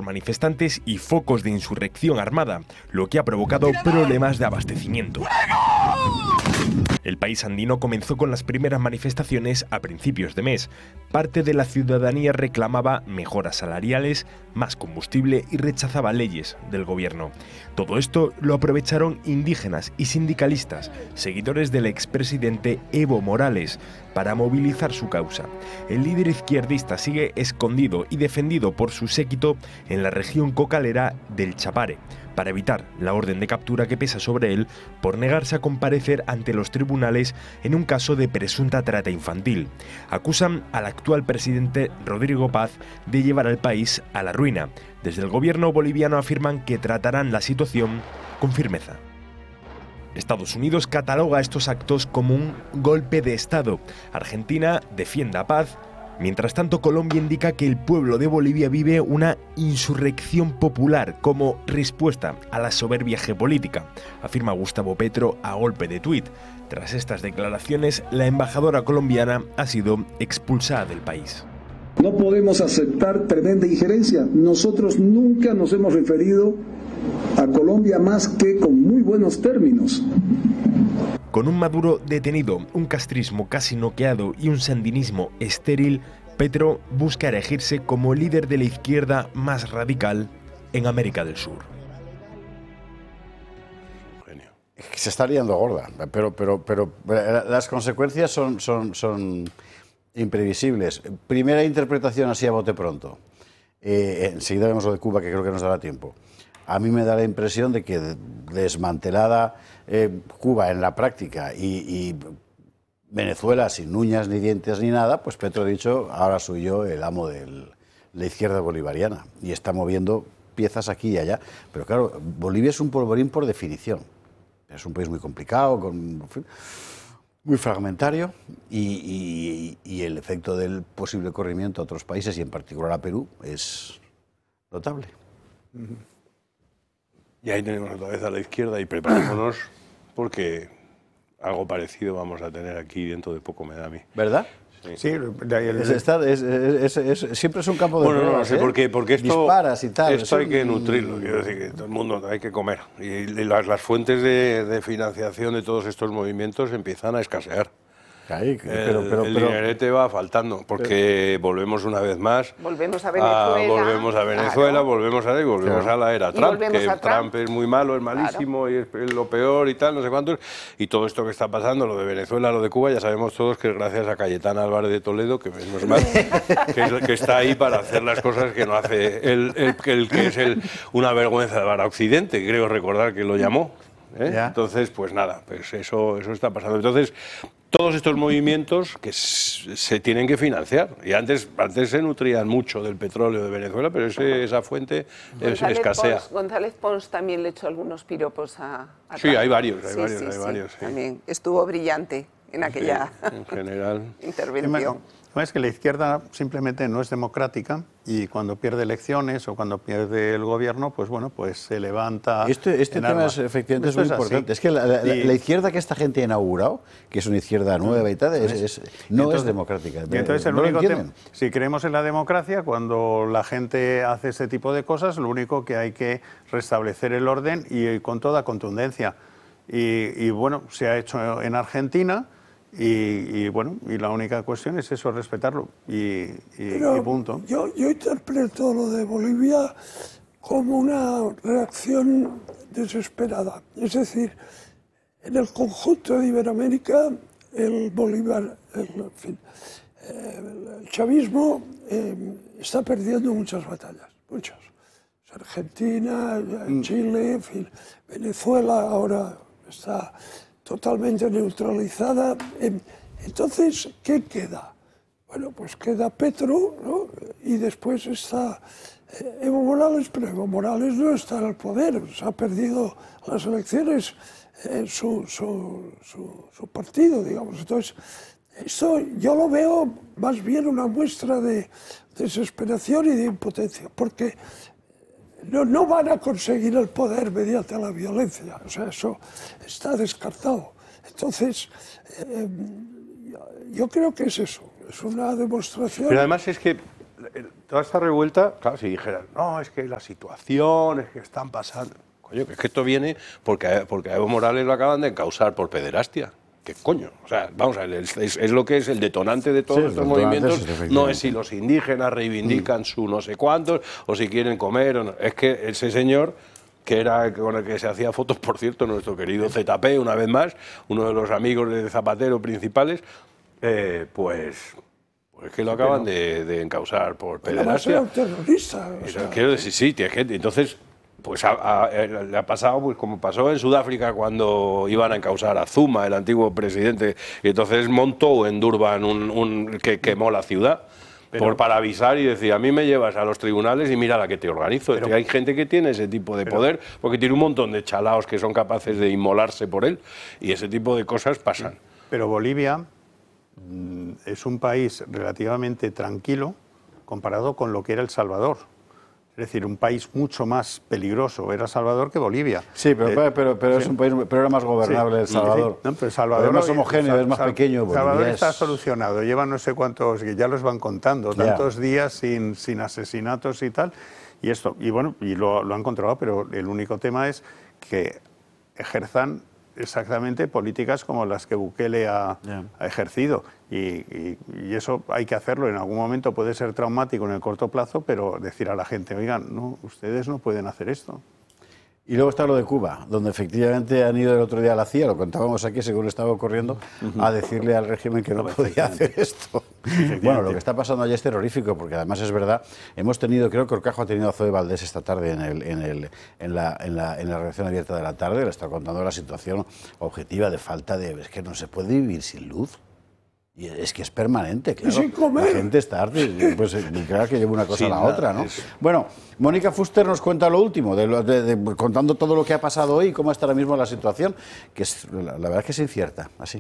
manifestantes y focos de insurrección armada, lo que ha provocado problemas de abastecimiento. El país andino comenzó con las primeras manifestaciones a principios de mes. Parte de la ciudadanía reclamaba mejoras salariales, más combustible y rechazaba leyes del gobierno. Todo esto lo aprovecharon indígenas y sindicalistas, seguidores del expresidente Evo Morales, para movilizar su causa. El líder izquierdista sigue escondido y defendido por su séquito en la región cocalera del Chapare, para evitar la orden de captura que pesa sobre él por negarse a comparecer ante los tribunales en un caso de presunta trata infantil. Acusan al actual presidente Rodrigo Paz de llevar al país a la ruina. Desde el gobierno boliviano afirman que tratarán la situación con firmeza. Estados Unidos cataloga estos actos como un golpe de Estado. Argentina defiende a Paz. Mientras tanto, Colombia indica que el pueblo de Bolivia vive una insurrección popular como respuesta a la soberbia geopolítica, afirma Gustavo Petro a golpe de tuit. Tras estas declaraciones, la embajadora colombiana ha sido expulsada del país. No podemos aceptar tremenda injerencia. Nosotros nunca nos hemos referido a Colombia más que con muy buenos términos. Con un Maduro detenido, un castrismo casi noqueado y un sandinismo estéril, Petro busca erigirse como líder de la izquierda más radical en América del Sur. Se está liando gorda, pero las consecuencias son imprevisibles. Primera interpretación así a bote pronto. Enseguida vemos lo de Cuba, que creo que nos dará tiempo. A mí me da la impresión de que desmantelada Cuba en la práctica y Venezuela sin uñas ni dientes ni nada, pues Petro ha dicho, ahora soy yo el amo de la izquierda bolivariana y está moviendo piezas aquí y allá. Pero claro, Bolivia es un polvorín por definición. Es un país muy complicado, muy fragmentario y el efecto del posible corrimiento a otros países y en particular a Perú es notable. Y ahí tenemos otra vez a la izquierda y preparémonos porque algo parecido vamos a tener aquí dentro de poco, me da a mí. ¿Verdad? Sí, siempre es un campo de no sé por qué, porque esto, disparas y tal. Esto hay que nutrirlo, quiero decir que todo el mundo hay que comer. Y las fuentes de financiación de todos estos movimientos empiezan a escasear. El dinerete va faltando, porque volvemos una vez más. Volvemos a Venezuela. Volvemos a la era Trump, que Trump es muy malo, es malísimo, y es lo peor y tal, no sé cuántos. Y todo esto que está pasando, lo de Venezuela, lo de Cuba, ya sabemos todos que es gracias a Cayetana Álvarez de Toledo, que no es mal, que está ahí para hacer las cosas que no hace que es una vergüenza para Occidente, creo recordar que lo llamó. Entonces, pues nada, pues eso está pasando. Entonces, todos estos movimientos que se tienen que financiar. Y antes se nutrían mucho del petróleo de Venezuela, pero esa fuente escasea. González Pons también le echó algunos piropos a Sí, hay varios. También estuvo brillante en aquella en general. intervención. Es que la izquierda simplemente no es democrática y cuando pierde elecciones o cuando pierde el gobierno, pues bueno, pues se levanta. Este tema efectivamente es muy importante. Es que la izquierda que esta gente ha inaugurado, que es una izquierda nueva y tal, no es democrática. Y entonces el único tema, si creemos en la democracia, cuando la gente hace ese tipo de cosas, lo único que hay que restablecer el orden y con toda contundencia. Y bueno, se ha hecho en Argentina. Y bueno, y la única cuestión es eso, respetarlo y punto. Yo interpreto lo de Bolivia como una reacción desesperada. Es decir, en el conjunto de Iberoamérica, el chavismo está perdiendo muchas batallas, muchas. Argentina, Chile, en fin, Venezuela ahora está totalmente neutralizada. Entonces, ¿qué queda? Bueno, pues queda Petro, ¿no? Y después está Evo Morales, pero Evo Morales no está en el poder, se ha perdido las elecciones su partido, digamos. Entonces, esto yo lo veo más bien una muestra de desesperación y de impotencia, porque no van a conseguir el poder mediante la violencia, o sea, eso está descartado. Entonces, yo creo que es eso, es una demostración. Pero además es que toda esta revuelta, claro, si dijeran, no, es que la situación, es que están pasando... Coño, que es que esto viene porque a Evo Morales lo acaban de encausar por pederastia. ¿Qué coño? O sea, vamos a ver, es lo que es el detonante de todos estos movimientos. No es si los indígenas reivindican su no sé cuántos, o si quieren comer o no. Es que ese señor, que era con el que se hacía fotos, por cierto, nuestro querido ZP, una vez más, uno de los amigos de Zapatero principales, pues es que lo acaban de encausar por pederastia. Terrorista. Quiero decir, sí, entonces... Pues le ha pasado pues como pasó en Sudáfrica cuando iban a encausar a Zuma, el antiguo presidente, y entonces montó en Durban que quemó la ciudad para avisar y decir, a mí me llevas a los tribunales y mira la que te organizo. Hay gente que tiene ese tipo de poder porque tiene un montón de chalaos que son capaces de inmolarse por él y ese tipo de cosas pasan. Pero Bolivia es un país relativamente tranquilo comparado con lo que era El Salvador. Es decir, un país mucho más peligroso era Salvador que Bolivia. Sí, pero es un país, pero era más gobernable El Salvador. Sí. No, pero Salvador es más homogéneo, es más pequeño. Salvador está solucionado, llevan no sé cuántos, que ya los van contando, tantos días sin asesinatos y tal. Y bueno, lo han controlado, pero el único tema es que ejerzan exactamente políticas como las que Bukele ha ejercido y eso hay que hacerlo. En algún momento puede ser traumático en el corto plazo, pero decir a la gente, oigan, no, ustedes no pueden hacer esto. Y luego está lo de Cuba, donde efectivamente han ido el otro día a la CIA, lo contábamos aquí según estaba ocurriendo, a decirle al régimen que no podía hacer esto. Bueno, lo que está pasando allí es terrorífico, porque además es verdad, hemos tenido, creo que Orcajo ha tenido a Zoe Valdés esta tarde en la redacción abierta de la tarde, le está contando la situación objetiva de falta de... Es que no se puede vivir sin luz. Y es que es permanente, claro. Sin comer. La gente está harta pues claro que lleva una cosa a la otra, ¿no? Bueno, Mónica Fuster nos cuenta lo último, contando todo lo que ha pasado hoy y cómo está ahora mismo la situación, que es, la verdad es que es incierta, así.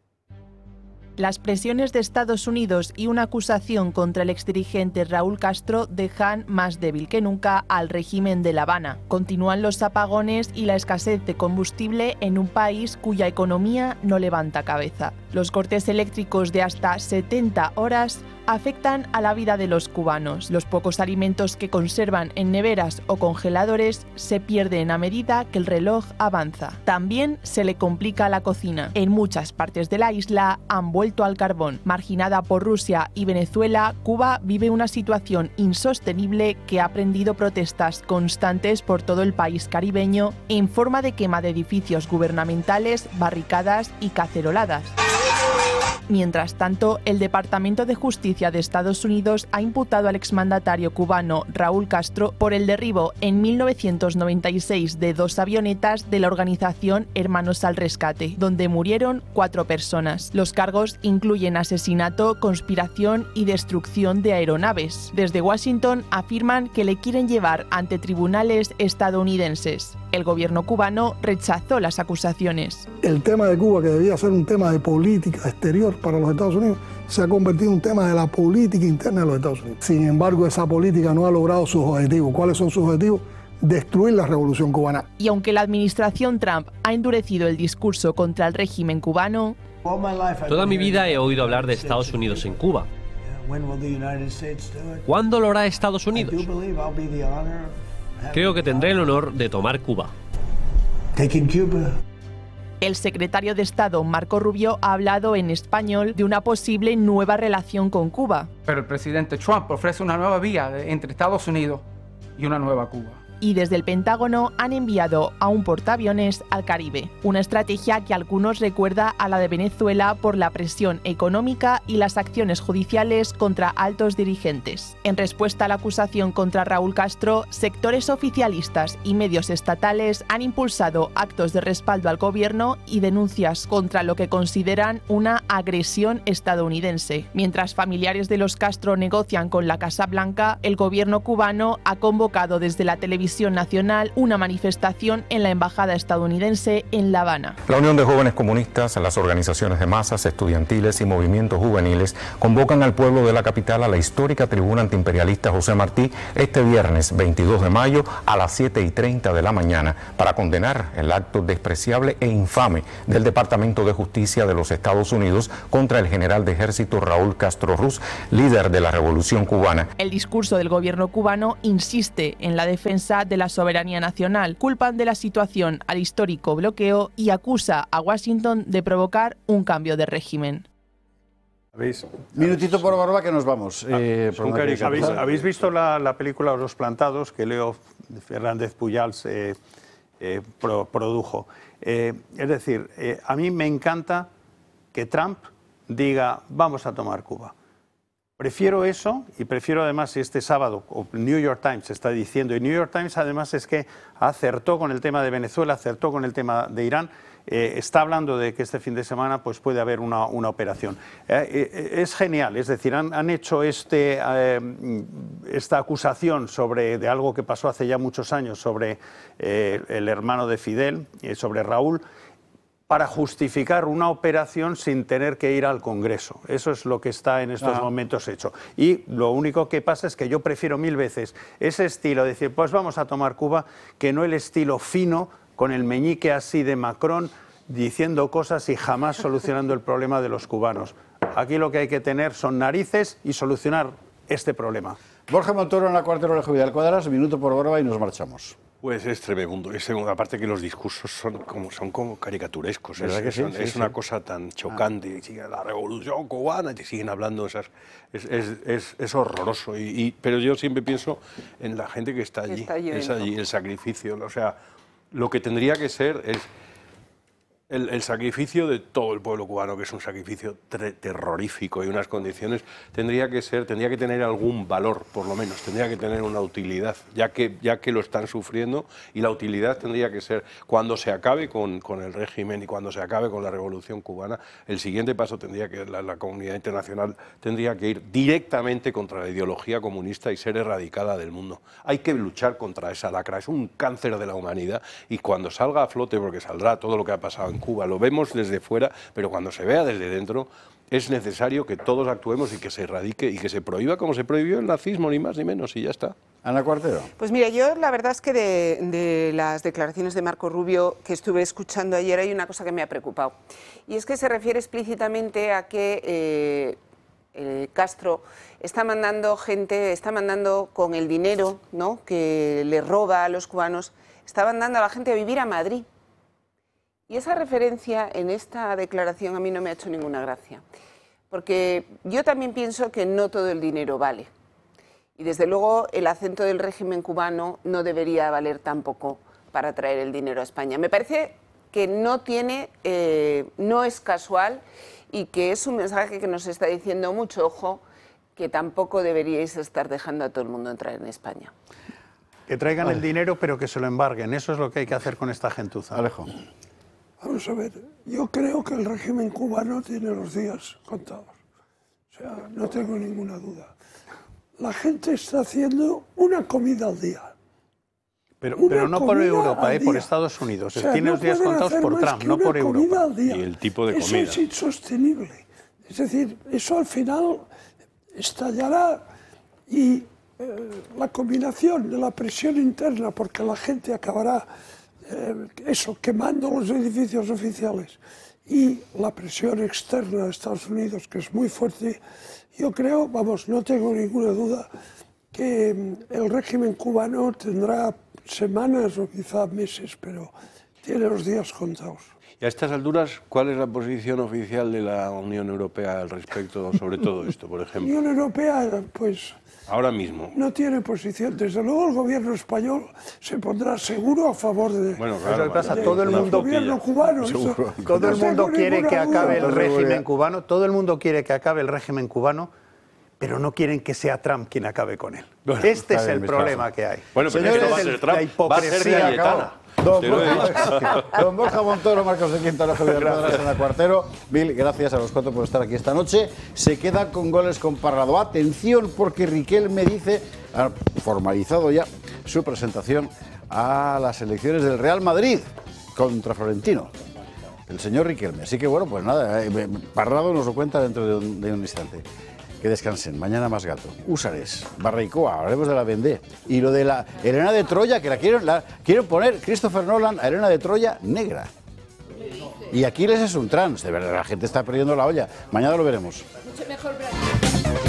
Las presiones de Estados Unidos y una acusación contra el exdirigente Raúl Castro dejan más débil que nunca al régimen de La Habana. Continúan los apagones y la escasez de combustible en un país cuya economía no levanta cabeza. Los cortes eléctricos de hasta 70 horas afectan a la vida de los cubanos. Los pocos alimentos que conservan en neveras o congeladores se pierden a medida que el reloj avanza. También se le complica la cocina. En muchas partes de la isla han vuelto al carbón. Marginada por Rusia y Venezuela, Cuba vive una situación insostenible que ha prendido protestas constantes por todo el país caribeño en forma de quema de edificios gubernamentales, barricadas y caceroladas. Mientras tanto, el Departamento de Justicia de Estados Unidos ha imputado al exmandatario cubano Raúl Castro por el derribo en 1996 de 2 avionetas de la organización Hermanos al Rescate, donde murieron 4 personas. Los cargos incluyen asesinato, conspiración y destrucción de aeronaves. Desde Washington afirman que le quieren llevar ante tribunales estadounidenses. El gobierno cubano rechazó las acusaciones. El tema de Cuba, que debía ser un tema de política exterior para los Estados Unidos, se ha convertido en un tema de la política interna de los Estados Unidos. Sin embargo, esa política no ha logrado sus objetivos. ¿Cuáles son sus objetivos? Destruir la revolución cubana. Y aunque la administración Trump ha endurecido el discurso contra el régimen cubano, toda mi vida he oído hablar de Estados Unidos en Cuba. ¿Cuándo lo hará Estados Unidos? Creo que tendré el honor de tomar Cuba. El secretario de Estado, Marco Rubio, ha hablado en español de una posible nueva relación con Cuba. Pero el presidente Trump ofrece una nueva vía entre Estados Unidos y una nueva Cuba. Y desde el Pentágono han enviado a un portaaviones al Caribe, una estrategia que a algunos recuerda a la de Venezuela por la presión económica y las acciones judiciales contra altos dirigentes. En respuesta a la acusación contra Raúl Castro, sectores oficialistas y medios estatales han impulsado actos de respaldo al gobierno y denuncias contra lo que consideran una agresión estadounidense. Mientras familiares de los Castro negocian con la Casa Blanca, el gobierno cubano ha convocado desde la televisión Televisión Nacional una manifestación en la embajada estadounidense en La Habana. La Unión de Jóvenes Comunistas, las organizaciones de masas estudiantiles y movimientos juveniles convocan al pueblo de la capital a la histórica tribuna antiimperialista José Martí este viernes 22 de mayo a las 7:30 de la mañana para condenar el acto despreciable e infame del Departamento de Justicia de los Estados Unidos contra el general de ejército Raúl Castro Ruz, líder de la Revolución Cubana. El discurso del gobierno cubano insiste en la defensa de la soberanía nacional, culpan de la situación al histórico bloqueo y acusa a Washington de provocar un cambio de régimen. Minutito por Barba que nos vamos. ¿Habéis visto la película Los Plantados que Leo Fernández Pujals produjo? Es decir, a mí me encanta que Trump diga vamos a tomar Cuba. Prefiero eso y prefiero además si este sábado o New York Times está diciendo, y New York Times además es que acertó con el tema de Venezuela, acertó con el tema de Irán, está hablando de que este fin de semana pues puede haber una operación. Es genial, es decir, han hecho esta acusación de algo que pasó hace ya muchos años sobre el hermano de Fidel, sobre Raúl, para justificar una operación sin tener que ir al Congreso. Eso es lo que está en estos momentos hecho. Y lo único que pasa es que yo prefiero 1000 veces ese estilo de decir, pues vamos a tomar Cuba, que no el estilo fino, con el meñique así de Macron, diciendo cosas y jamás solucionando el problema de los cubanos. Aquí lo que hay que tener son narices y solucionar este problema. Borja Montoro en la Cuartero de Vidal Cuadras, minuto por Barba y nos marchamos. Pues es tremendo, aparte que los discursos son como caricaturescos, es una cosa tan chocante, la revolución cubana, te siguen hablando esas, es horroroso, pero yo siempre pienso en la gente que está allí, el sacrificio, o sea, lo que tendría que ser es el sacrificio de todo el pueblo cubano, que es un sacrificio terrorífico y unas condiciones, tendría que tener algún valor, por lo menos, tendría que tener una utilidad, ya que lo están sufriendo, y la utilidad tendría que ser, cuando se acabe con el régimen y cuando se acabe con la revolución cubana, el siguiente paso tendría que la comunidad internacional tendría que ir directamente contra la ideología comunista y ser erradicada del mundo. Hay que luchar contra esa lacra, es un cáncer de la humanidad, y cuando salga a flote, porque saldrá todo lo que ha pasado en Cuba, lo vemos desde fuera, pero cuando se vea desde dentro, es necesario que todos actuemos y que se erradique y que se prohíba como se prohibió el nazismo, ni más ni menos, y ya está. Ana Cuartero. Pues mira, yo la verdad es que de las declaraciones de Marco Rubio que estuve escuchando ayer hay una cosa que me ha preocupado, y es que se refiere explícitamente a que Castro está mandando gente, está mandando con el dinero, ¿no?, que le roba a los cubanos, está mandando a la gente a vivir a Madrid. Y esa referencia en esta declaración a mí no me ha hecho ninguna gracia, porque yo también pienso que no todo el dinero vale. Y desde luego el acento del régimen cubano no debería valer tampoco para traer el dinero a España. Me parece que no es casual y que es un mensaje que nos está diciendo mucho ojo, que tampoco deberíais estar dejando a todo el mundo entrar en España. Que traigan el dinero pero que se lo embarguen, eso es lo que hay que hacer con esta gentuza. Alejo. Vamos a ver, yo creo que el régimen cubano tiene los días contados. O sea, no tengo ninguna duda. La gente está haciendo una comida al día. Pero no por Europa, por Estados Unidos. O sea, tiene los días contados por Trump, no por Europa. Y el tipo de comida. Eso es insostenible. Es decir, eso al final estallará y la combinación de la presión interna, porque la gente acabará quemando los edificios oficiales, y la presión externa de Estados Unidos, que es muy fuerte, yo creo, no tengo ninguna duda, que el régimen cubano tendrá semanas o quizá meses, pero tiene los días contados. Y a estas alturas, ¿cuál es la posición oficial de la Unión Europea al respecto sobre todo esto, por ejemplo? La Unión Europea, pues... Ahora mismo. No tiene posición. Desde luego el gobierno español se pondrá seguro a favor de... Bueno, claro, todo el mundo gobierno cubano. Todo el mundo quiere que acabe el régimen cubano. Todo el mundo quiere que acabe el régimen cubano, pero no quieren que sea Trump quien acabe con él. Bueno, este es el problema que hay. Bueno, pero esto va a ser Trump, la hipocresía, va a ser Cayetana. Don Borja Montoro, Marcos de Quinta, Alejo Vidal Cuadras, Ana Cuartero. Mil gracias a los cuatro por estar aquí esta noche. Se queda con Goles con Parrado. Atención, porque Riquelme dice, ha formalizado ya su presentación a las elecciones del Real Madrid contra Florentino, el señor Riquelme. Así que bueno, pues nada, Parrado nos lo cuenta dentro de un instante. Que descansen, mañana más gato. Húsares, Barreicoa, hablaremos de la Vendée. Y lo de la Helena de Troya, que la quieren poner Christopher Nolan a Helena de Troya negra. Y Aquiles es un trans, de verdad, la gente está perdiendo la olla. Mañana lo veremos. Mucho mejor Brasil.